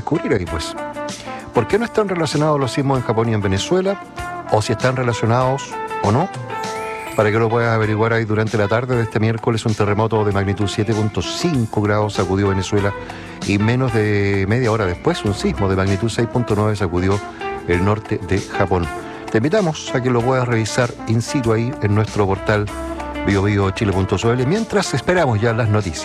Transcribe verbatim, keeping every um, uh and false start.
descubrir ahí, pues. ¿Por qué no están relacionados los sismos en Japón y en Venezuela? O si están relacionados o no. Para que lo puedas averiguar ahí durante la tarde de este miércoles, un terremoto de magnitud siete punto cinco grados sacudió Venezuela y menos de media hora después un sismo de magnitud seis punto nueve sacudió el norte de Japón. Te invitamos a que lo puedas revisar in situ ahí en nuestro portal bio bio chile punto c l mientras esperamos ya las noticias.